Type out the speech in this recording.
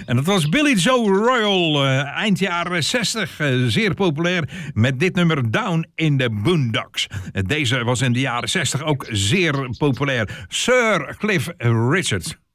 En dat was Billy Joe Royal, eind jaren 60, zeer populair met dit nummer Down in the Boondocks. Deze was in de jaren 60 ook zeer populair. Sir Cliff Richard.